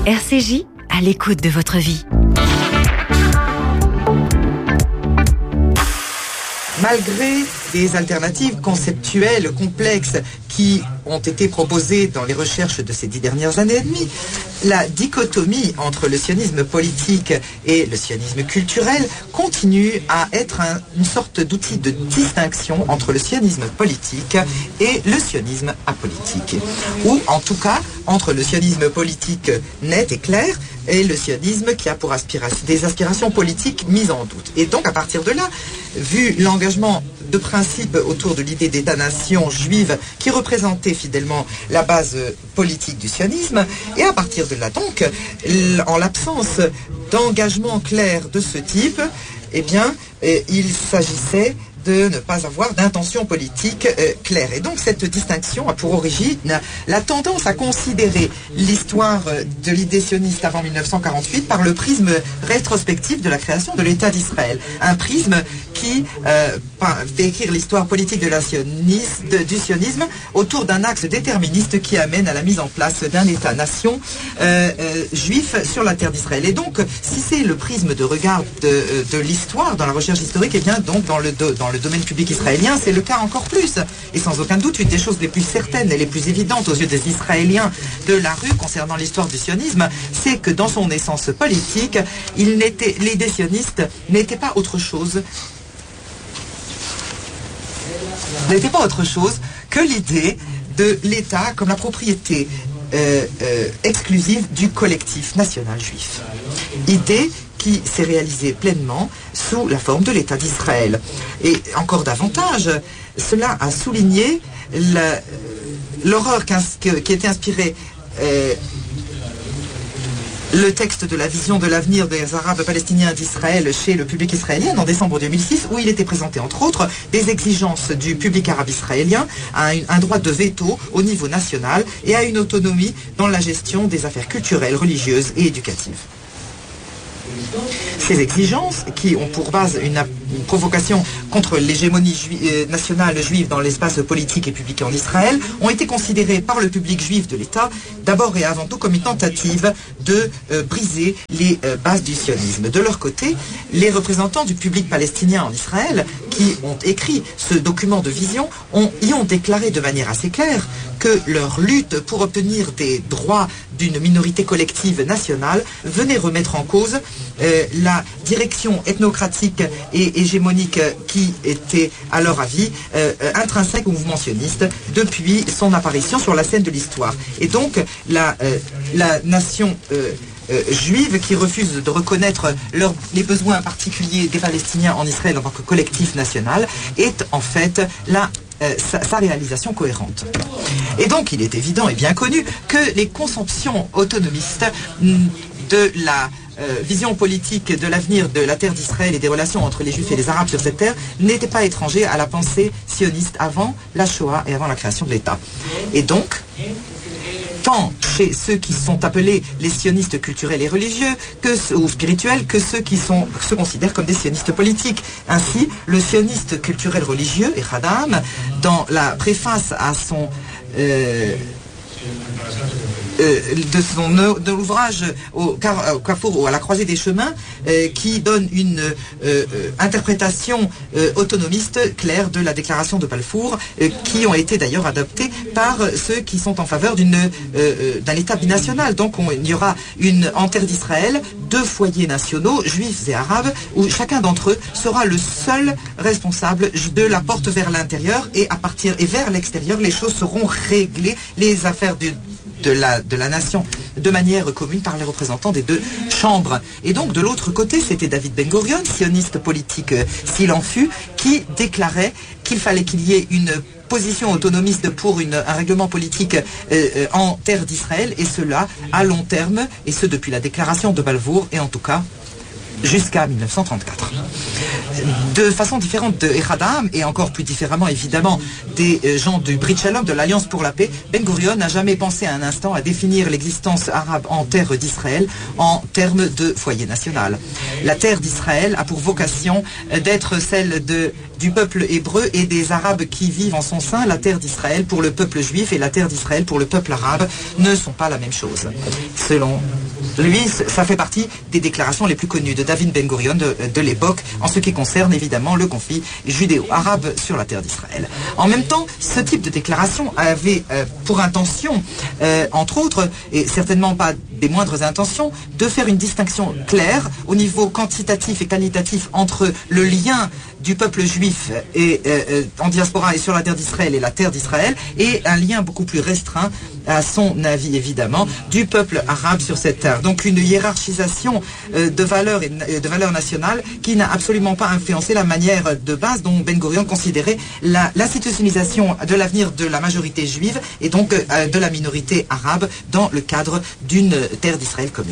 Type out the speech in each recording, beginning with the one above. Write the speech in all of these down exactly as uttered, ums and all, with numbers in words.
R C J, à l'écoute de votre vie. Malgré des alternatives conceptuelles complexes qui ont été proposées dans les recherches de ces dix dernières années et demie, la dichotomie entre le sionisme politique et le sionisme culturel continue à être un, une sorte d'outil de distinction entre le sionisme politique et le sionisme apolitique. Ou en tout cas, entre le sionisme politique net et clair et le sionisme qui a pour aspiration, des aspirations politiques mises en doute. Et donc à partir de là, vu l'engagement de principe autour de l'idée d'État-nation juive qui représentait fidèlement la base politique du sionisme, et à partir de là donc, en l'absence d'engagement clair de ce type, eh bien, il s'agissait de ne pas avoir d'intention politique euh, claire. Et donc cette distinction a pour origine la tendance à considérer l'histoire de l'idée sioniste avant mille neuf cent quarante-huit par le prisme rétrospectif de la création de l'État d'Israël. Un prisme qui euh, décrire l'histoire politique de la sionisme, de, du sionisme autour d'un axe déterministe qui amène à la mise en place d'un État-nation euh, euh, juif sur la terre d'Israël. Et donc, si c'est le prisme de regard de, de l'histoire dans la recherche historique, et eh bien donc dans le, dans le Le domaine public israélien, c'est le cas encore plus. Et sans aucun doute, une des choses les plus certaines et les plus évidentes aux yeux des Israéliens de la rue concernant l'histoire du sionisme, c'est que dans son essence politique, il n'était, l'idée sioniste n'était pas autre chose, n'était pas autre chose que l'idée de l'État comme la propriété euh, euh, exclusive du collectif national juif. Idée qui s'est réalisé pleinement sous la forme de l'État d'Israël. Et encore davantage, cela a souligné la, l'horreur qui était inspirée euh, le texte de la vision de l'avenir des Arabes palestiniens d'Israël chez le public israélien en décembre deux mille six, où il était présenté entre autres des exigences du public arabe israélien à un, un droit de veto au niveau national et à une autonomie dans la gestion des affaires culturelles, religieuses et éducatives. Ces exigences, qui ont pour base une, une provocation contre l'hégémonie jui, euh, nationale juive dans l'espace politique et public en Israël, ont été considérées par le public juif de l'État, d'abord et avant tout comme une tentative de euh, briser les euh, bases du sionisme. De leur côté, les représentants du public palestinien en Israël, qui ont écrit ce document de vision, ont, y ont déclaré de manière assez claire que leur lutte pour obtenir des droits d'une minorité collective nationale venait remettre en cause euh, la direction ethnocratique et hégémonique qui était, à leur avis, euh, intrinsèque au mouvement sioniste depuis son apparition sur la scène de l'histoire. Et donc, la, euh, la nation euh, euh, juive qui refuse de reconnaître leur, les besoins particuliers des Palestiniens en Israël en tant que collectif national est en fait la Euh, sa, sa réalisation cohérente. Et donc il est évident et bien connu que les conceptions autonomistes de la euh, vision politique de l'avenir de la terre d'Israël et des relations entre les Juifs et les Arabes sur cette terre n'étaient pas étrangers à la pensée sioniste avant la Shoah et avant la création de l'État. Et donc, tant chez ceux qui sont appelés les sionistes culturels et religieux que, ou spirituels que ceux qui sont, se considèrent comme des sionistes politiques. Ainsi, le sioniste culturel religieux, Echad, dans la préface à son... Euh, Euh, de son de l'ouvrage au, au Carrefour ou à la croisée des chemins euh, qui donne une euh, euh, interprétation euh, autonomiste claire de la déclaration de Balfour euh, qui ont été d'ailleurs adoptées par ceux qui sont en faveur d'une euh, d'un État binational. Donc on, il y aura une en terre d'Israël deux foyers nationaux juifs et arabes où chacun d'entre eux sera le seul responsable de la porte vers l'intérieur et à partir et vers l'extérieur les choses seront réglées, les affaires du De la, de la nation de manière commune par les représentants des deux chambres. Et donc de l'autre côté, c'était David Ben-Gurion, sioniste politique euh, s'il en fut, qui déclarait qu'il fallait qu'il y ait une position autonomiste pour une, un règlement politique euh, euh, en terre d'Israël, et cela à long terme, et ce depuis la déclaration de Balfour, et en tout cas jusqu'à mille neuf cent trente-quatre. de façon différente de Ehad Ha'am, et encore plus différemment évidemment des gens du Brit Shalom, de l'Alliance pour la paix, Ben Gurion n'a jamais pensé un instant à définir l'existence arabe en terre d'Israël en termes de foyer national. La terre d'Israël a pour vocation d'être celle de, du peuple hébreu et des Arabes qui vivent en son sein. La terre d'Israël pour le peuple juif et la terre d'Israël pour le peuple arabe ne sont pas la même chose. Selon lui, ça fait partie des déclarations les plus connues de David Ben Gurion de, de l'époque en ce qui concerne évidemment le conflit judéo-arabe sur la terre d'Israël. En même temps, ce type de déclaration avait euh, pour intention, euh, entre autres, et certainement pas des moindres intentions, de faire une distinction claire au niveau quantitatif et qualitatif entre le lien du peuple juif et, euh, en diaspora et sur la terre d'Israël et la terre d'Israël, et un lien beaucoup plus restreint, à son avis évidemment, du peuple arabe sur cette terre. Donc une hiérarchisation euh, de valeurs et de valeurs nationales qui n'a absolument pas influencé la manière de base dont Ben Gurion considérait la, l'institutionnalisation de l'avenir de la majorité juive et donc euh, de la minorité arabe dans le cadre d'une terre d'Israël commune.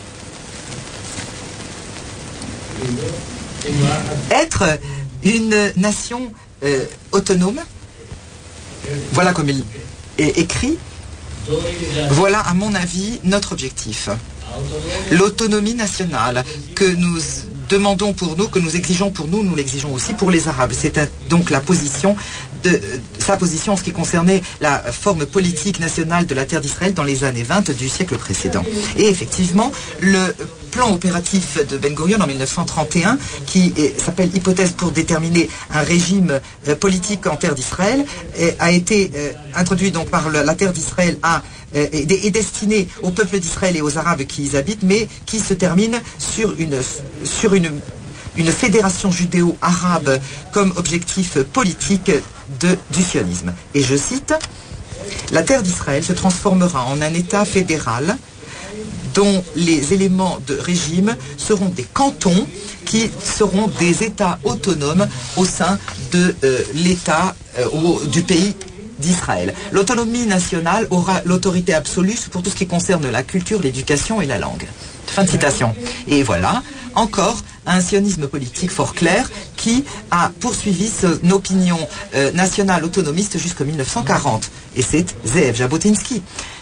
Être une nation euh, autonome, voilà comme il est écrit, voilà à mon avis notre objectif. L'autonomie nationale que nous demandons pour nous, que nous exigeons pour nous, nous l'exigeons aussi pour les Arabes. C'est donc la position de sa position en ce qui concernait la forme politique nationale de la terre d'Israël dans les années vingt du siècle précédent. Et effectivement, le plan opératif de Ben Gurion en mille neuf cent trente et un, qui s'appelle Hypothèse pour déterminer un régime euh, politique en terre d'Israël, euh, a été euh, introduit donc par le, la terre d'Israël à euh, est, est destiné au peuple d'Israël et aux Arabes qui y habitent, mais qui se termine sur une sur une une fédération judéo-arabe comme objectif politique de, du sionisme. Et je cite, « La terre d'Israël se transformera en un État fédéral dont les éléments de régime seront des cantons qui seront des États autonomes au sein de euh, l'État euh, ou du pays d'Israël. L'autonomie nationale aura l'autorité absolue pour tout ce qui concerne la culture, l'éducation et la langue. » Fin de citation. Et voilà, encore un sionisme politique fort clair qui a poursuivi son opinion euh, nationale autonomiste jusqu'en mille neuf cent quarante. Et c'est Zeev Jabotinsky.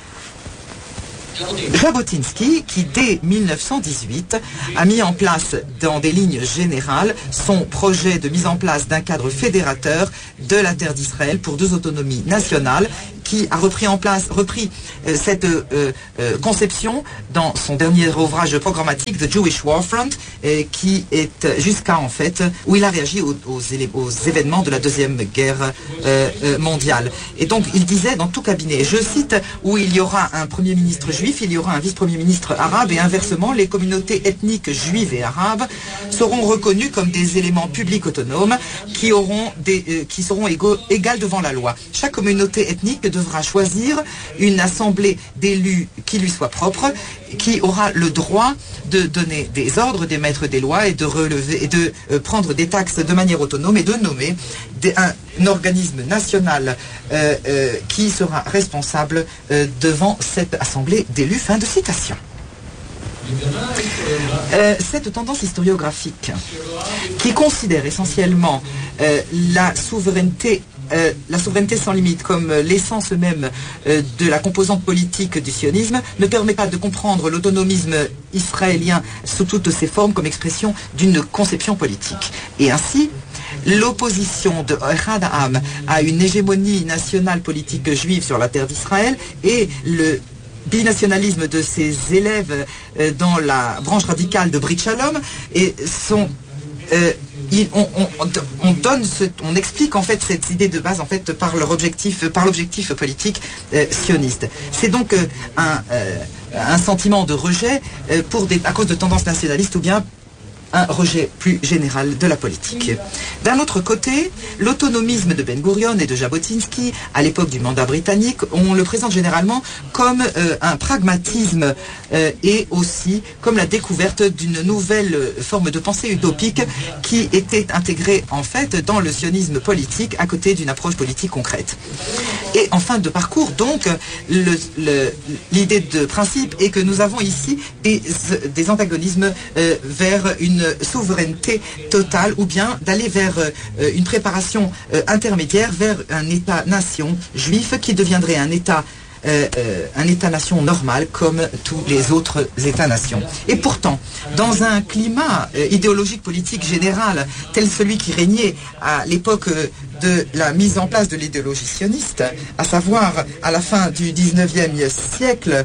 Jabotinsky, qui dès mille neuf cent dix-huit a mis en place dans des lignes générales son projet de mise en place d'un cadre fédérateur de la terre d'Israël pour deux autonomies nationales, qui a repris en place, repris euh, cette euh, euh, conception dans son dernier ouvrage programmatique, The Jewish Warfront, euh, qui est jusqu'à en fait, où il a réagi aux, aux, aux événements de la Deuxième Guerre euh, euh, mondiale. Et donc il disait dans tout cabinet, je cite, où il y aura un Premier ministre juif, il y aura un vice-premier ministre arabe, et inversement, les communautés ethniques juives et arabes seront reconnues comme des éléments publics autonomes qui, auront des, euh, qui seront égaux, égales devant la loi. Chaque communauté ethnique devra choisir une assemblée d'élus qui lui soit propre, qui aura le droit de donner des ordres, d'émettre des lois et de relever et de euh, prendre des taxes de manière autonome et de nommer des, un, un organisme national euh, euh, qui sera responsable euh, devant cette assemblée d'élus. Fin de citation. Euh, cette tendance historiographique qui considère essentiellement euh, la souveraineté Euh, la souveraineté sans limite comme euh, l'essence même euh, de la composante politique du sionisme ne permet pas de comprendre l'autonomisme israélien sous toutes ses formes comme expression d'une conception politique. Et ainsi, l'opposition de Ehad Ha'am à une hégémonie nationale politique juive sur la terre d'Israël et le binationalisme de ses élèves euh, dans la branche radicale de Brit Shalom et sont euh, Il, on, on, on donne, ce, on explique en fait cette idée de base en fait par leur objectif, par l'objectif politique euh, sioniste. C'est donc euh, un, euh, un sentiment de rejet euh, pour des, à cause de tendances nationalistes ou bien un rejet plus général de la politique. D'un autre côté, l'autonomisme de Ben Gurion et de Jabotinsky, à l'époque du mandat britannique, on le présente généralement comme euh, un pragmatisme euh, et aussi comme la découverte d'une nouvelle forme de pensée utopique qui était intégrée en fait dans le sionisme politique à côté d'une approche politique concrète. Et en fin de parcours, donc, le, le, l'idée de principe est que nous avons ici des, des antagonismes euh, vers une souveraineté totale ou bien d'aller vers euh, une préparation euh, intermédiaire vers un État-nation juif qui deviendrait un État Euh, euh, un État-nation normal comme tous les autres États-nations. Et pourtant, dans un climat euh, idéologique politique général tel celui qui régnait à l'époque euh, de la mise en place de l'idéologie sioniste, à savoir à la fin du dix-neuvième siècle,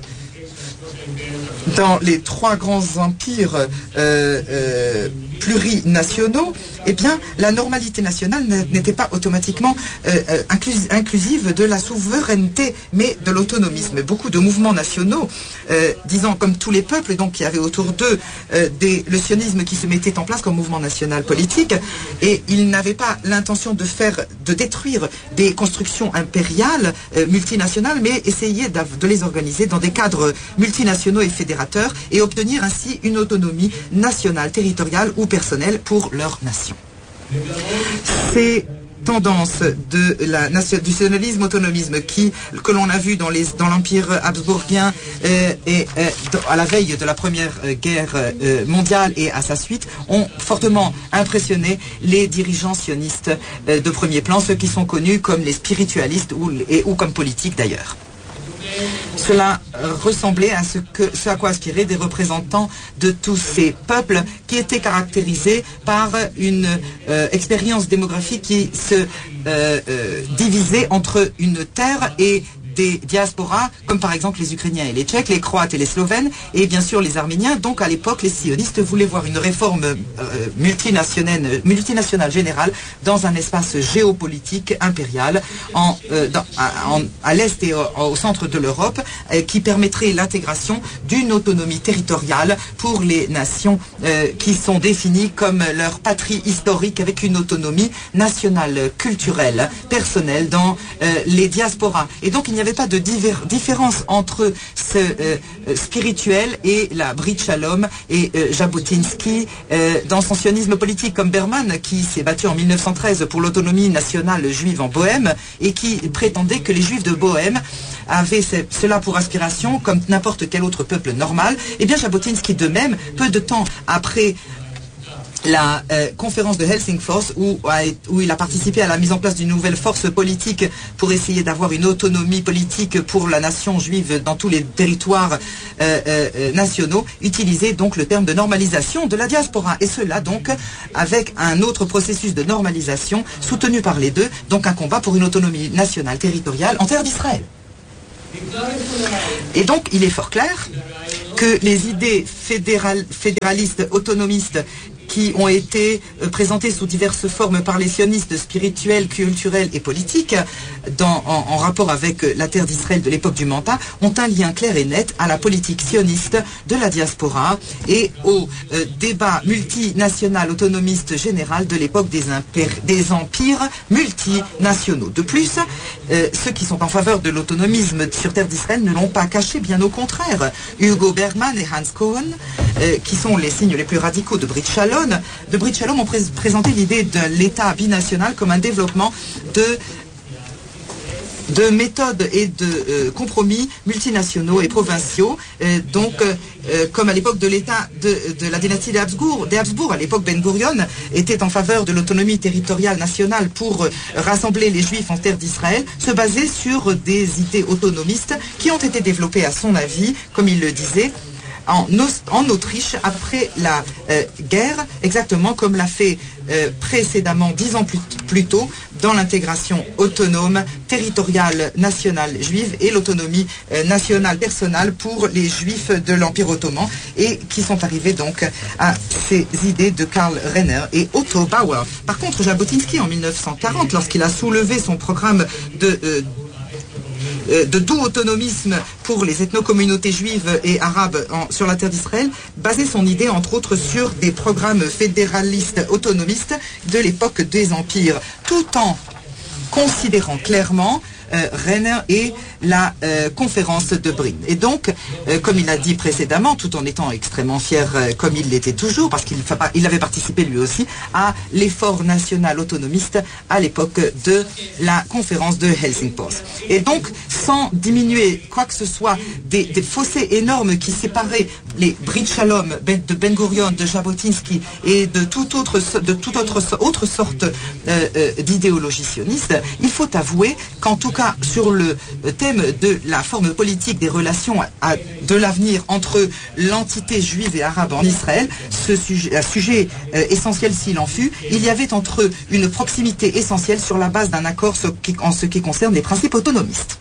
dans les trois grands empires euh, euh, plurinationaux, eh bien, la normalité nationale n'était pas automatiquement euh, inclus- inclusive de la souveraineté, mais de l'autonomisme. Beaucoup de mouvements nationaux, euh, disant comme tous les peuples, donc il y avait autour d'eux euh, des, le sionisme qui se mettait en place comme mouvement national politique, et ils n'avaient pas l'intention de faire, de détruire des constructions impériales euh, multinationales, mais essayer de les organiser dans des cadres multinationaux et fédérateurs et obtenir ainsi une autonomie nationale, territoriale ou personnelle pour leur nation. Ces tendances de la nationalisme autonomisme qui que l'on a vu dans les dans l'empire habsbourgien euh, et euh, à la veille de la première euh, guerre euh, mondiale et à sa suite ont fortement impressionné les dirigeants sionistes euh, de premier plan, ceux qui sont connus comme les spiritualistes ou, et, ou comme politiques d'ailleurs. Cela ressemblait à ce, que, ce à quoi aspiraient des représentants de tous ces peuples qui étaient caractérisés par une euh, expérience démographique qui se euh, euh, divisait entre une terre et des diasporas, comme par exemple les Ukrainiens et les Tchèques, les Croates et les Slovènes, et bien sûr les Arméniens. Donc à l'époque, les sionistes voulaient voir une réforme euh, multinationale, multinationale générale dans un espace géopolitique impérial en, euh, dans, à, en, à l'est et au, au centre de l'Europe, euh, qui permettrait l'intégration d'une autonomie territoriale pour les nations euh, qui sont définies comme leur patrie historique, avec une autonomie nationale, culturelle, personnelle dans euh, les diasporas. Et donc il n'y avait pas de différence entre ce euh, spirituel et la Brit Shalom et euh, Jabotinsky euh, dans son sionisme politique, comme Berman qui s'est battu en mille neuf cent treize pour l'autonomie nationale juive en Bohème et qui prétendait que les juifs de Bohème avaient cela pour aspiration comme n'importe quel autre peuple normal. Et bien Jabotinsky de même, peu de temps après la euh, conférence de Helsingfors où, où il a participé à la mise en place d'une nouvelle force politique pour essayer d'avoir une autonomie politique pour la nation juive dans tous les territoires euh, euh, nationaux, utilisait donc le terme de normalisation de la diaspora. Et cela donc avec un autre processus de normalisation soutenu par les deux, donc un combat pour une autonomie nationale territoriale en terre d'Israël. Et donc il est fort clair que les idées fédéral, fédéralistes, autonomistes qui ont été euh, présentés sous diverses formes par les sionistes spirituels, culturels et politiques dans, en, en rapport avec euh, la terre d'Israël de l'époque du Manta, ont un lien clair et net à la politique sioniste de la diaspora et au euh, débat multinational autonomiste général de l'époque des, des empires multinationaux. De plus, euh, ceux qui sont en faveur de l'autonomisme sur terre d'Israël ne l'ont pas caché, bien au contraire. Hugo Bergman et Hans Cohen, euh, qui sont les signes les plus radicaux de Brit Shalom, de Brit Shalom ont pré présenté l'idée de l'État binational comme un développement de, de méthodes et de euh, compromis multinationaux et provinciaux, euh, donc euh, comme à l'époque de l'État de, de la dynastie des Habsbourg, des Habsbourg, à l'époque Ben Gurion était en faveur de l'autonomie territoriale nationale pour euh, rassembler les Juifs en terre d'Israël, se basait sur des idées autonomistes qui ont été développées à son avis, comme il le disait, En, en Autriche après la euh, guerre, exactement comme l'a fait euh, précédemment, dix ans plus, plus tôt, dans l'intégration autonome, territoriale, nationale juive et l'autonomie euh, nationale personnelle pour les juifs de l'Empire ottoman, et qui sont arrivés donc à ces idées de Karl Renner et Otto Bauer. Par contre, Jabotinsky, en mille neuf cent quarante, lorsqu'il a soulevé son programme de euh, de tout autonomisme pour les ethno-communautés juives et arabes en, sur la terre d'Israël, basait son idée entre autres sur des programmes fédéralistes autonomistes de l'époque des empires, tout en considérant clairement euh, Renner et la euh, conférence de Bryn. Et donc, euh, comme il a dit précédemment, tout en étant extrêmement fier, euh, comme il l'était toujours, parce qu'il il avait participé lui aussi à l'effort national autonomiste à l'époque de la conférence de Helsingfors. Et donc, sans diminuer quoi que ce soit des, des fossés énormes qui séparaient les Brit Shalom de Ben Gurion, de Jabotinsky et de toute autre, de toute autre, autre sorte euh, euh, d'idéologie sioniste, il faut avouer qu'en tout cas sur le thème de la forme politique des relations à, à, de l'avenir entre l'entité juive et arabe en Israël, ce sujet, un sujet euh, essentiel s'il en fut, il y avait entre eux une proximité essentielle sur la base d'un accord en ce qui concerne les principes autonomistes.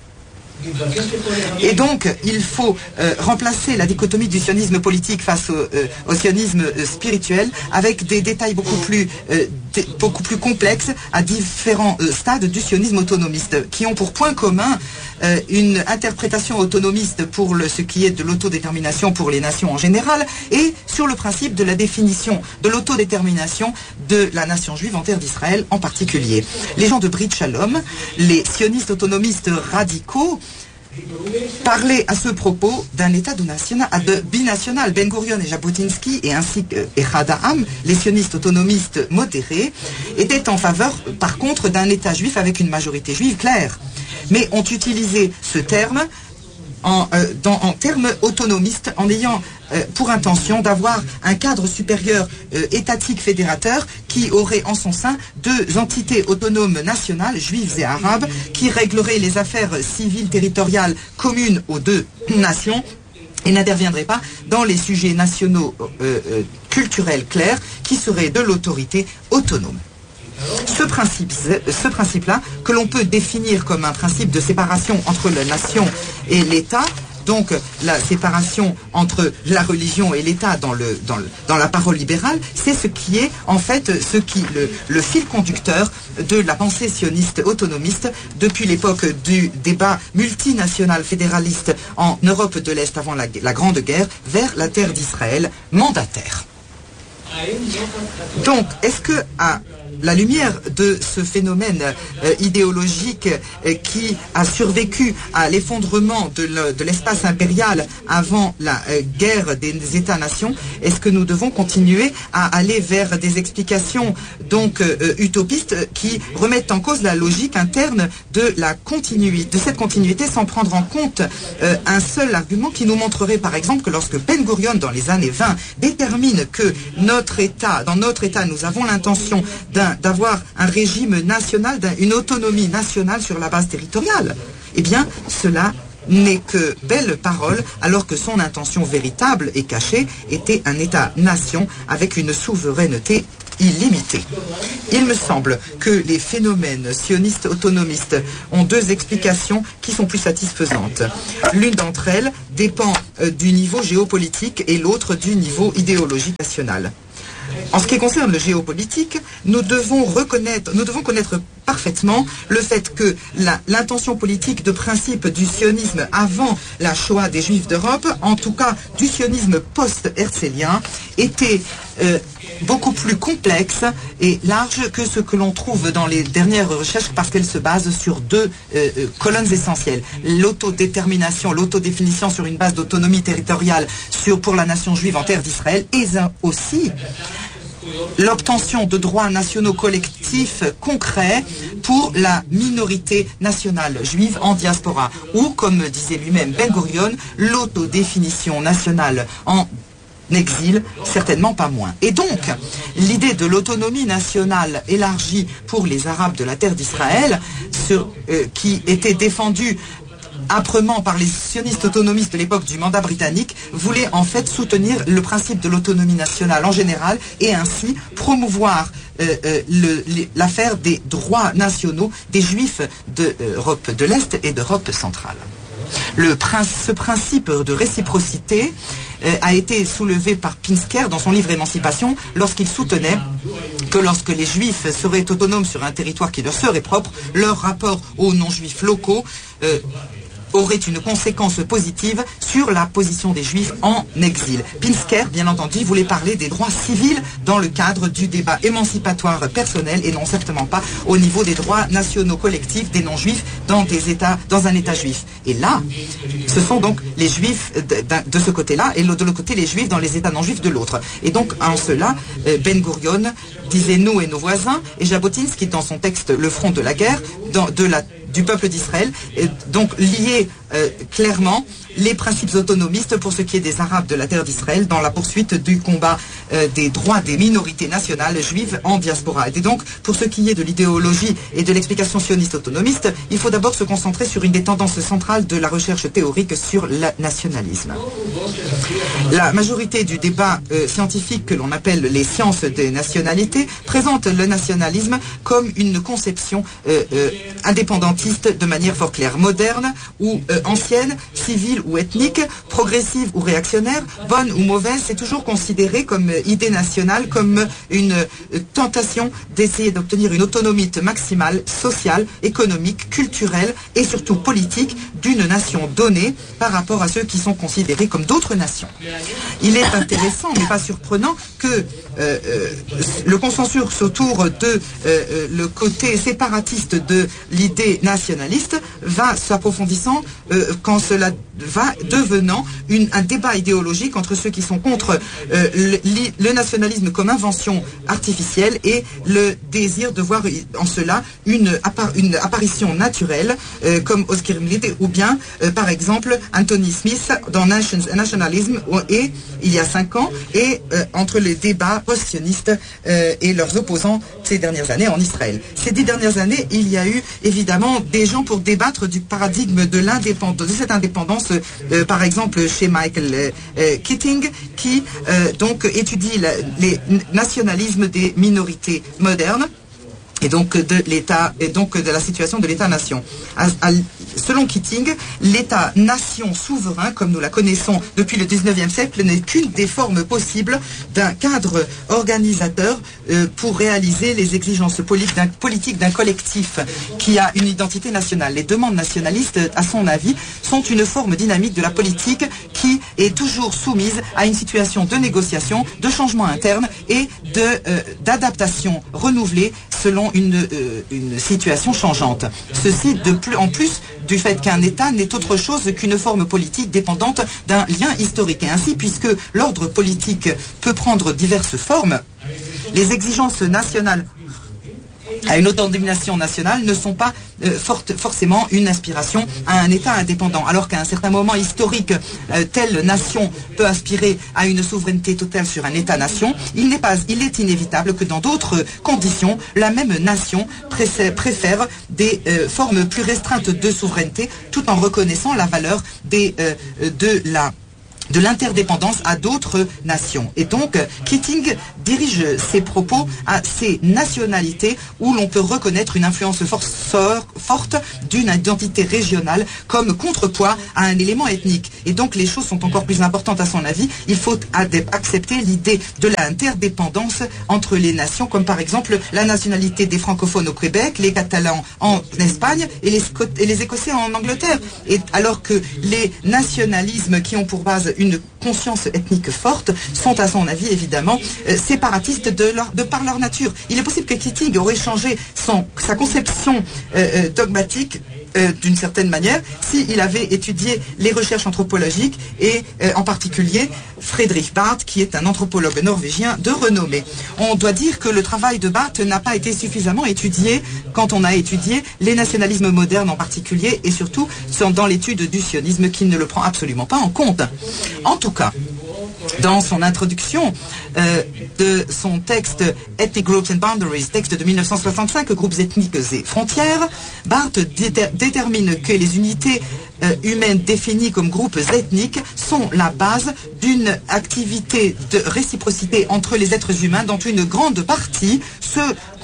Et donc, il faut euh, remplacer la dichotomie du sionisme politique face au, euh, au sionisme euh, spirituel avec des détails beaucoup plus, euh, d- beaucoup plus complexes à différents euh, stades du sionisme autonomiste, qui ont pour point commun euh, une interprétation autonomiste pour le, ce qui est de l'autodétermination pour les nations en général, et sur le principe de la définition de l'autodétermination de la nation juive en terre d'Israël en particulier. Les gens de Brit Shalom, les sionistes autonomistes radicaux, parlait à ce propos d'un État de, national, de binational. Ben Gurion et Jabotinsky, et ainsi que Echad Ha'am, les sionistes autonomistes modérés, étaient en faveur, par contre, d'un État juif avec une majorité juive claire. Mais ont utilisé ce terme en, euh, dans, en termes autonomistes, en ayant euh, pour intention d'avoir un cadre supérieur euh, étatique fédérateur qui aurait en son sein deux entités autonomes nationales, juives et arabes, qui régleraient les affaires civiles territoriales communes aux deux nations et n'interviendraient pas dans les sujets nationaux euh, euh, culturels clairs qui seraient de l'autorité autonome. Ce principe, ce principe-là, que l'on peut définir comme un principe de séparation entre la nation et l'État, donc la séparation entre la religion et l'État dans, le, dans, le, dans la parole libérale, c'est ce qui est en fait ce qui, le, le fil conducteur de la pensée sioniste autonomiste depuis l'époque du débat multinational fédéraliste en Europe de l'Est avant la, la Grande Guerre vers la terre d'Israël mandataire. Donc, est-ce que à la lumière de ce phénomène euh, idéologique euh, qui a survécu à l'effondrement de, le, de l'espace impérial avant la euh, guerre des États-nations, est-ce que nous devons continuer à aller vers des explications donc euh, utopistes qui remettent en cause la logique interne de la continuité, de cette continuité, sans prendre en compte euh, un seul argument qui nous montrerait par exemple que lorsque Ben Gurion dans les années vingt détermine que notre État, dans notre État, nous avons l'intention d'un d'avoir un régime national, une autonomie nationale sur la base territoriale. Eh bien, cela n'est que belle parole, alors que son intention véritable et cachée était un État-nation avec une souveraineté illimitée. Il me semble que les phénomènes sionistes autonomistes ont deux explications qui sont plus satisfaisantes. L'une d'entre elles dépend euh, du niveau géopolitique et l'autre du niveau idéologique national. En ce qui concerne le géopolitique, nous devons reconnaître, nous devons connaître parfaitement le fait que la, l'intention politique de principe du sionisme avant la Shoah des Juifs d'Europe, en tout cas du sionisme post-herzélien, était euh, beaucoup plus complexe et large que ce que l'on trouve dans les dernières recherches parce qu'elle se base sur deux euh, colonnes essentielles. L'autodétermination, l'autodéfinition sur une base d'autonomie territoriale sur, pour la nation juive en terre d'Israël et aussi l'obtention de droits nationaux collectifs concrets pour la minorité nationale juive en diaspora, ou, comme disait lui-même Ben Gurion, l'autodéfinition nationale en exil, certainement pas moins. Et donc, l'idée de l'autonomie nationale élargie pour les Arabes de la terre d'Israël, sur, euh, qui était défendue âprement par les sionistes autonomistes de l'époque du mandat britannique, voulait en fait soutenir le principe de l'autonomie nationale en général et ainsi promouvoir euh, euh, le, l'affaire des droits nationaux des Juifs d'Europe de l'Est et d'Europe centrale. Le, ce principe de réciprocité euh, a été soulevé par Pinsker dans son livre Émancipation lorsqu'il soutenait que lorsque les Juifs seraient autonomes sur un territoire qui leur serait propre, leur rapport aux non-juifs locaux euh, aurait une conséquence positive sur la position des Juifs en exil. Pinsker, bien entendu, voulait parler des droits civils dans le cadre du débat émancipatoire personnel et non certainement pas au niveau des droits nationaux collectifs des non-juifs dans des États, dans un État juif. Et là, ce sont donc les Juifs de, de, de ce côté-là et de l'autre côté les Juifs dans les États non-juifs de l'autre. Et donc en cela, Ben Gurion disait nous et nos voisins, et Jabotinsky dans son texte Le front de la guerre, dans, de la du peuple d'Israël, donc lié euh, clairement les principes autonomistes pour ce qui est des Arabes de la terre d'Israël dans la poursuite du combat euh, des droits des minorités nationales juives en diaspora. Et donc, pour ce qui est de l'idéologie et de l'explication sioniste autonomiste, il faut d'abord se concentrer sur une des tendances centrales de la recherche théorique sur le nationalisme. La majorité du débat euh, scientifique que l'on appelle les sciences des nationalités présente le nationalisme comme une conception euh, euh, indépendantiste de manière fort claire, moderne ou euh, ancienne, civile ou ethnique, progressive ou réactionnaire, bonne ou mauvaise, c'est toujours considéré comme euh, idée nationale, comme une euh, tentation d'essayer d'obtenir une autonomie maximale, sociale, économique, culturelle et surtout politique d'une nation donnée par rapport à ceux qui sont considérés comme d'autres nations. Il est intéressant, mais pas surprenant, que euh, euh, le consensus autour de euh, euh, le côté séparatiste de l'idée nationaliste va s'approfondissant euh, quand cela va devenant une, un débat idéologique entre ceux qui sont contre euh, le, le nationalisme comme invention artificielle et le désir de voir en cela une, une apparition naturelle euh, comme Oscar Wilde ou bien euh, par exemple Anthony Smith dans Nations, Nationalism et il y a cinq ans et euh, entre les débats post-sionistes euh, et leurs opposants ces dernières années en Israël. Ces dix dernières années, il y a eu évidemment des gens pour débattre du paradigme de l'indépendance, de cette indépendance, euh, par exemple chez Michael euh, euh, Keating, qui euh, donc étudie la, les nationalismes des minorités modernes. Et donc de l'État, et donc de la situation de l'État-nation. À, à, selon Keating, l'État-nation souverain, comme nous la connaissons depuis le dix-neuvième siècle, n'est qu'une des formes possibles d'un cadre organisateur euh, pour réaliser les exigences politiques d'un, politiques d'un collectif qui a une identité nationale. Les demandes nationalistes, à son avis, sont une forme dynamique de la politique qui est toujours soumise à une situation de négociation, de changement interne et de euh, d'adaptation renouvelée selon Une, euh, une situation changeante. Ceci de plus, en plus du fait qu'un État n'est autre chose qu'une forme politique dépendante d'un lien historique. Et ainsi, puisque l'ordre politique peut prendre diverses formes, les exigences nationales à une autodétermination nationale ne sont pas euh, forte, forcément une aspiration à un État indépendant. Alors qu'à un certain moment historique, euh, telle nation peut aspirer à une souveraineté totale sur un État-nation, il n'est pas, il est inévitable que dans d'autres conditions, la même nation préfère, préfère des euh, formes plus restreintes de souveraineté, tout en reconnaissant la valeur des, euh, de la de l'interdépendance à d'autres nations. Et donc, Keating dirige ses propos à ces nationalités où l'on peut reconnaître une influence forceur, forte d'une identité régionale comme contrepoids à un élément ethnique. Et donc, les choses sont encore plus importantes à son avis. Il faut accepter l'idée de l'interdépendance entre les nations, comme par exemple la nationalité des francophones au Québec, les Catalans en Espagne et les, et les Écossais en Angleterre. Et alors que les nationalismes qui ont pour base une conscience ethnique forte sont à son avis évidemment euh, séparatistes de, leur, de par leur nature. Il est possible que Keating aurait changé son, sa conception euh, dogmatique euh, d'une certaine manière s'il avait étudié les recherches anthropologiques et euh, en particulier Friedrich Barth qui est un anthropologue norvégien de renommée. On doit dire que le travail de Barth n'a pas été suffisamment étudié quand on a étudié les nationalismes modernes en particulier et surtout dans l'étude du sionisme qui ne le prend absolument pas en compte. En tout cas, dans son introduction euh, de son texte Ethnic Groups and Boundaries, texte de mille neuf cent soixante-cinq, groupes ethniques et frontières, Barth déter détermine que les unités euh, humaines définies comme groupes ethniques sont la base d'une activité de réciprocité entre les êtres humains dont une grande partie se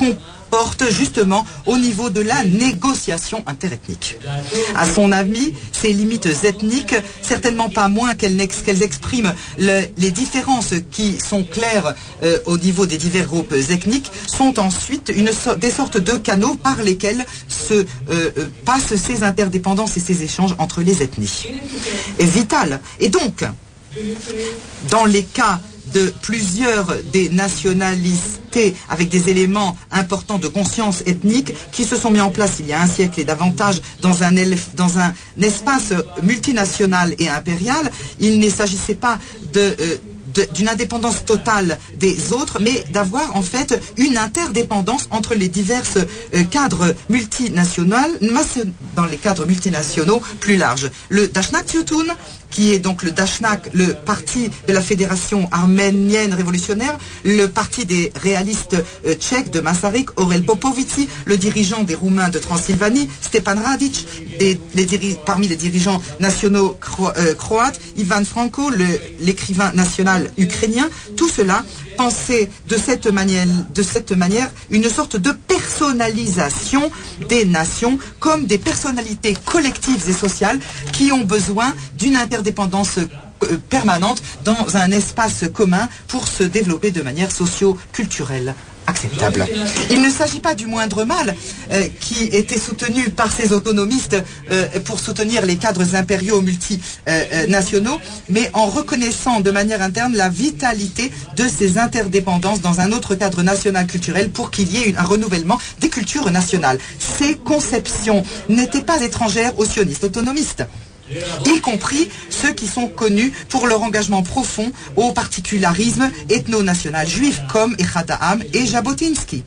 porte justement au niveau de la négociation interethnique. À son avis, ces limites ethniques, certainement pas moins qu'elles qu'elles expriment le, les différences qui sont claires euh, au niveau des divers groupes ethniques, sont ensuite une so des sortes de canaux par lesquels se euh, euh, passent ces interdépendances et ces échanges entre les ethnies. Et vital. Et donc, dans les cas de plusieurs des nationalités avec des éléments importants de conscience ethnique qui se sont mis en place il y a un siècle et davantage dans un, dans un espace multinational et impérial, il ne s'agissait pas de... Euh, d'une indépendance totale des autres, mais d'avoir en fait une interdépendance entre les divers euh, cadres multinationaux, dans les cadres multinationaux plus larges. Le Dashnak Yutun, qui est donc le Dashnak, le parti de la Fédération arménienne révolutionnaire, le parti des réalistes euh, tchèques de Masaryk, Aurel Popovici, le dirigeant des Roumains de Transylvanie, Stepan Radic, et les parmi les dirigeants nationaux cro euh, croates, Ivan Franko, l'écrivain national ukrainien, tout cela pensait de cette manière, de cette manière une sorte de personnalisation des nations comme des personnalités collectives et sociales qui ont besoin d'une interdépendance euh, permanente dans un espace commun pour se développer de manière socio-culturelle acceptable. Il ne s'agit pas du moindre mal euh, qui était soutenu par ces autonomistes euh, pour soutenir les cadres impériaux multinationaux, euh, mais en reconnaissant de manière interne la vitalité de ces interdépendances dans un autre cadre national culturel pour qu'il y ait une, un renouvellement des cultures nationales. Ces conceptions n'étaient pas étrangères aux sionistes autonomistes, y compris ceux qui sont connus pour leur engagement profond au particularisme ethno-national juif comme Echad Ha'am et Jabotinsky.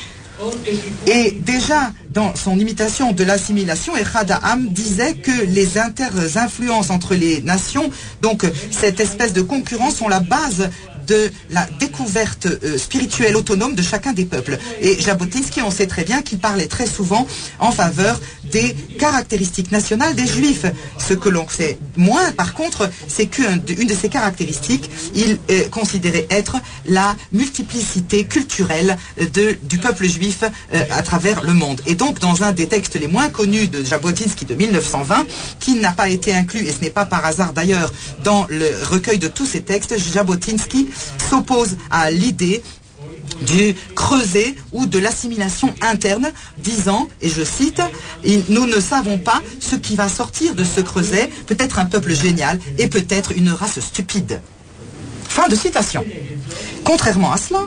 Et déjà, dans son imitation de l'assimilation, Echad Ha'am disait que les inter-influences entre les nations, donc cette espèce de concurrence, sont la base de la découverte euh, spirituelle autonome de chacun des peuples. Et Jabotinsky, on sait très bien qu'il parlait très souvent en faveur des caractéristiques nationales des Juifs. Ce que l'on sait moins, par contre, c'est qu'une de ces caractéristiques, il euh, considérait être la multiplicité culturelle de, du peuple juif euh, à travers le monde. Et donc, dans un des textes les moins connus de Jabotinsky de mille neuf cent vingt, qui n'a pas été inclus, et ce n'est pas par hasard d'ailleurs, dans le recueil de tous ces textes, Jabotinsky s'oppose à l'idée du creuset ou de l'assimilation interne, disant, et je cite, « Nous ne savons pas ce qui va sortir de ce creuset, peut-être un peuple génial et peut-être une race stupide. » Fin de citation. Contrairement à cela,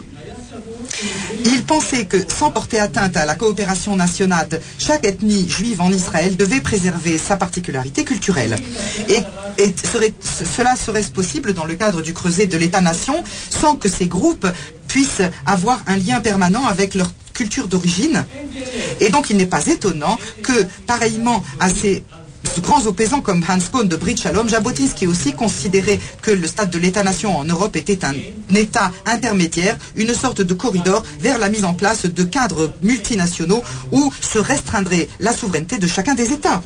il pensait que, sans porter atteinte à la coopération nationale, chaque ethnie juive en Israël devait préserver sa particularité culturelle. Et, et serait, cela serait possible dans le cadre du creuset de l'État-nation, sans que ces groupes puissent avoir un lien permanent avec leur culture d'origine. Et donc il n'est pas étonnant que, pareillement à ces grands opposants comme Hans Kohn de Brit Shalom, Jabotinsky aussi considérait que le stade de l'État-nation en Europe était un État intermédiaire, une sorte de corridor vers la mise en place de cadres multinationaux où se restreindrait la souveraineté de chacun des États.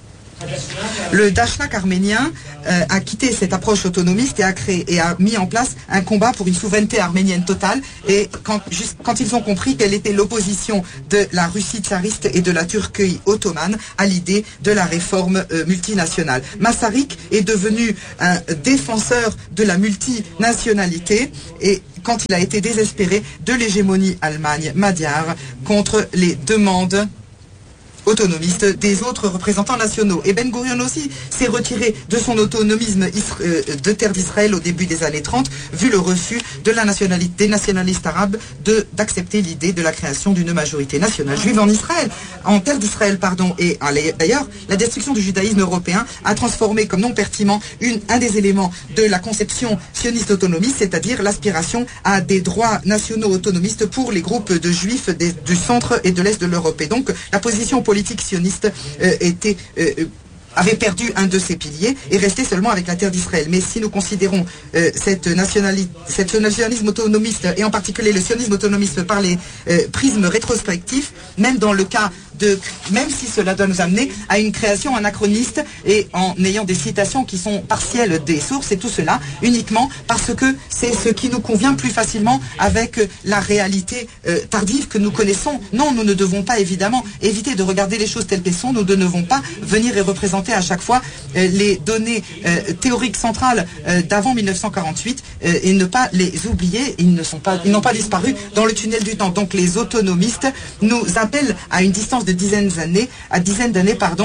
Le Dashnak arménien euh, a quitté cette approche autonomiste et a créé et a mis en place un combat pour une souveraineté arménienne totale. Et quand, juste, quand ils ont compris quelle était l'opposition de la Russie tsariste et de la Turquie ottomane à l'idée de la réforme euh, multinationale, Masaryk est devenu un défenseur de la multinationalité et quand il a été désespéré de l'hégémonie Allemagne magyare contre les demandes autonomiste des autres représentants nationaux. Et Ben Gurion aussi s'est retiré de son autonomisme de terre d'Israël au début des années trente, vu le refus de la nationalité, des nationalistes arabes de d'accepter l'idée de la création d'une majorité nationale juive en Israël, en terre d'Israël, pardon. Et d'ailleurs, la destruction du judaïsme européen a transformé comme non pertinent une, un des éléments de la conception sioniste autonomiste, c'est-à-dire l'aspiration à des droits nationaux autonomistes pour les groupes de juifs des, du centre et de l'est de l'Europe. Et donc, la position politique sioniste euh, était, euh, avait perdu un de ses piliers et restait seulement avec la terre d'Israël. Mais si nous considérons euh, cette cette nationalisme autonomiste et en particulier le sionisme autonomiste par les euh, prismes rétrospectifs, même dans le cas de, même si cela doit nous amener à une création anachroniste et en ayant des citations qui sont partielles des sources, et tout cela uniquement parce que c'est ce qui nous convient plus facilement avec la réalité euh, tardive que nous connaissons. Non, nous ne devons pas évidemment éviter de regarder les choses telles qu'elles sont. Nous ne devons pas venir et représenter à chaque fois euh, les données euh, théoriques centrales euh, d'avant mille neuf cent quarante-huit euh, et ne pas les oublier. Ils ne sont pas, ils n'ont pas disparu dans le tunnel du temps. Donc les autonomistes nous appellent à une distance de dizaines d'années, à dizaines d'années, pardon.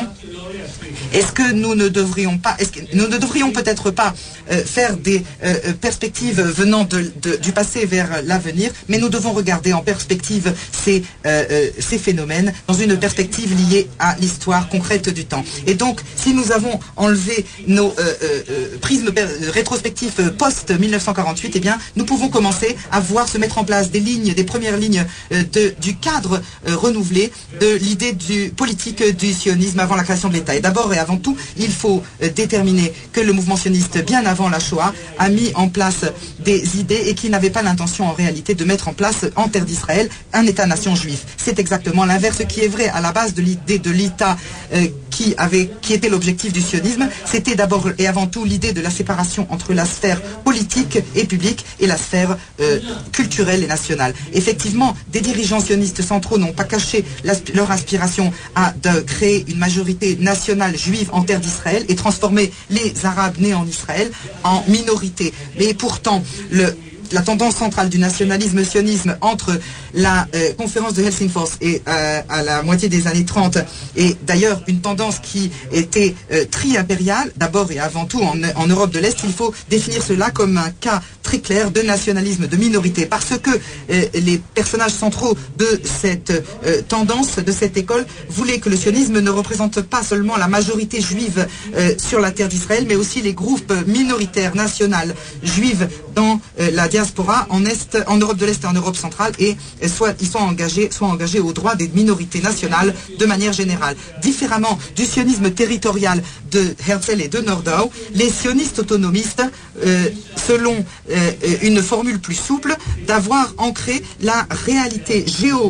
Est-ce que nous ne devrions pas, est-ce que nous ne devrions peut-être pas euh, faire des euh, perspectives venant de, de, du passé vers l'avenir, mais nous devons regarder en perspective ces, euh, euh, ces phénomènes dans une perspective liée à l'histoire concrète du temps. Et donc, si nous avons enlevé nos euh, euh, prismes rétrospectifs post mille neuf cent quarante-huit, eh bien, nous pouvons commencer à voir se mettre en place des lignes, des premières lignes euh, de, du cadre euh, renouvelé de l'idée du politique du sionisme avant la création de l'État. Et d'abord et avant tout, il faut euh, déterminer que le mouvement sioniste, bien avant la Shoah, a mis en place des idées et qu'il n'avait pas l'intention en réalité de mettre en place en terre d'Israël un État-nation juif. C'est exactement l'inverse qui est vrai à la base de l'idée de l'État euh, qui avait, qui était l'objectif du sionisme. C'était d'abord et avant tout l'idée de la séparation entre la sphère politique et publique et la sphère euh, culturelle et nationale. Effectivement, des dirigeants sionistes centraux n'ont pas caché leur aspiration à de créer une majorité nationale juive en terre d'Israël et transformer les Arabes nés en Israël en minorité. Mais pourtant, le la tendance centrale du nationalisme sionisme entre la euh, conférence de Helsingfors et euh, à la moitié des années trente, et d'ailleurs une tendance qui était euh, tri-impériale, d'abord et avant tout en, en Europe de l'Est, il faut définir cela comme un cas très clair de nationalisme de minorité, parce que euh, les personnages centraux de cette euh, tendance, de cette école, voulaient que le sionisme ne représente pas seulement la majorité juive euh, sur la terre d'Israël, mais aussi les groupes minoritaires nationales juives dans euh, la diaspora en Est, en Europe de l'Est et en Europe centrale, et euh, soit ils sont engagés, soit engagés aux droits des minorités nationales de manière générale. Différemment du sionisme territorial de Herzl et de Nordau, les sionistes autonomistes, euh, selon euh, une formule plus souple, d'avoir ancré la réalité géo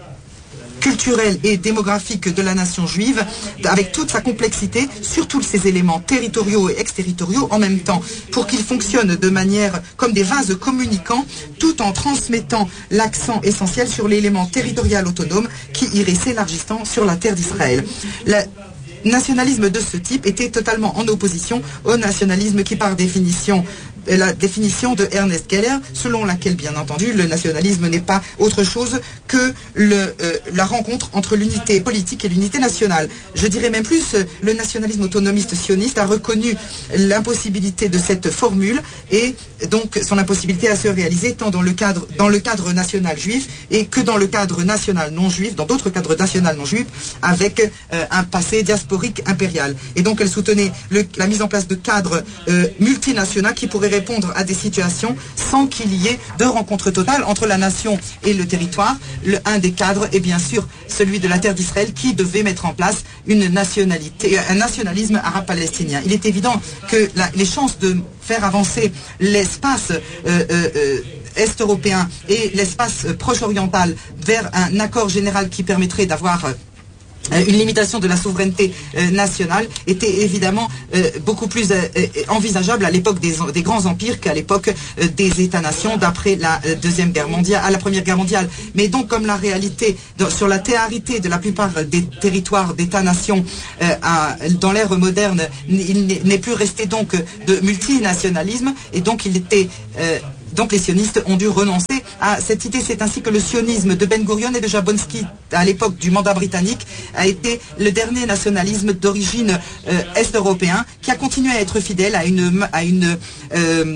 culturelle et démographique de la nation juive, avec toute sa complexité, sur tous ses éléments territoriaux et exterritoriaux en même temps, pour qu'ils fonctionnent de manière comme des vases communicants, tout en transmettant l'accent essentiel sur l'élément territorial autonome qui irait s'élargissant sur la terre d'Israël. La nationalisme de ce type était totalement en opposition au nationalisme qui, par définition, la définition de Ernest Geller, selon laquelle, bien entendu, le nationalisme n'est pas autre chose que le, euh, la rencontre entre l'unité politique et l'unité nationale. Je dirais même plus, le nationalisme autonomiste sioniste a reconnu l'impossibilité de cette formule et donc son impossibilité à se réaliser tant dans le cadre, dans le cadre national juif et que dans le cadre national non juif, dans d'autres cadres national non juifs, avec euh, un passé diasporique impérial. Et donc elle soutenait le, la mise en place de cadres euh, multinationaux qui pourraient répondre à des situations sans qu'il y ait de rencontre totale entre la nation et le territoire. Le, un des cadres est bien sûr celui de la terre d'Israël qui devait mettre en place une nationalité, un nationalisme arabe-palestinien. Il est évident que la, les chances de faire avancer l'espace euh, euh, est-européen et l'espace euh, proche-oriental vers un accord général qui permettrait d'avoir euh, une limitation de la souveraineté euh, nationale était évidemment euh, beaucoup plus euh, envisageable à l'époque des, des grands empires qu'à l'époque euh, des États-nations d'après la euh, deuxième guerre mondiale, à la première guerre mondiale. Mais donc comme la réalité dans, sur la théorité de la plupart des territoires d'États-nations euh, dans l'ère moderne, il n'est plus resté donc de multinationalisme et donc il était euh, Donc les sionistes ont dû renoncer à cette idée. C'est ainsi que le sionisme de Ben Gurion et de Jablonski, à l'époque du mandat britannique, a été le dernier nationalisme d'origine euh, est-européen qui a continué à être fidèle à une, à une euh,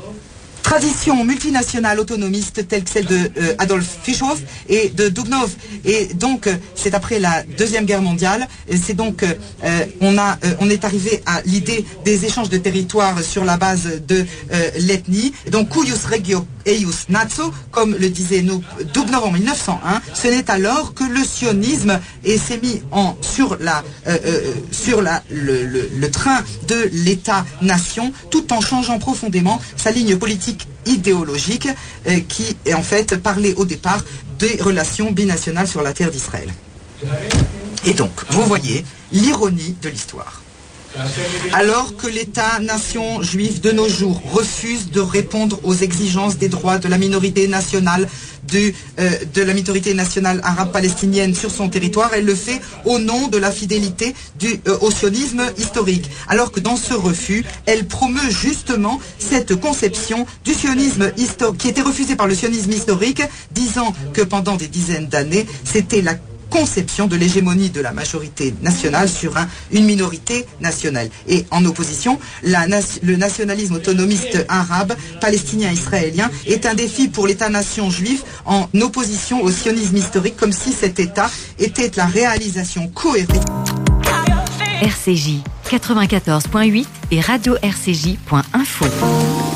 tradition multinationale autonomiste telle que celle de euh, Adolf Fischhoff et de Dubnov. Et donc euh, c'est après la deuxième guerre mondiale, c'est donc euh, on a euh, on est arrivé à l'idée des échanges de territoires sur la base de euh, l'ethnie. Donc cuius regio eius natio, comme le disait nous Dubnov en mille neuf cent un. Ce n'est alors que le sionisme s'est mis en sur la euh, euh, sur la le, le, le train de l'État-nation, tout en changeant profondément sa ligne politique idéologique euh, qui est en fait parlait au départ des relations binationales sur la terre d'Israël. Et donc, vous voyez l'ironie de l'histoire. Alors que l'État-nation juif de nos jours refuse de répondre aux exigences des droits de la minorité nationale du, euh, de la minorité nationale arabe palestinienne sur son territoire, elle le fait au nom de la fidélité du, euh, au sionisme historique. Alors que dans ce refus, elle promeut justement cette conception du sionisme historique qui était refusée par le sionisme historique, disant que pendant des dizaines d'années, c'était la conception de l'hégémonie de la majorité nationale sur un, une minorité nationale. Et en opposition, la, le nationalisme autonomiste arabe, palestinien, israélien est un défi pour l'État-nation juif en opposition au sionisme historique, comme si cet État était la réalisation cohérente. R C J quatre-vingt-quatorze point huit et radio R C J point info.